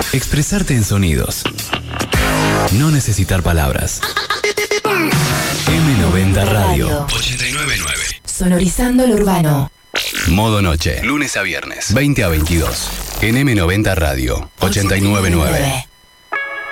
Expresarte en sonidos. No necesitar palabras. M90 Radio 899. Sonorizando lo urbano. Modo noche. Lunes a viernes. 20 a 22. En M90 Radio 899.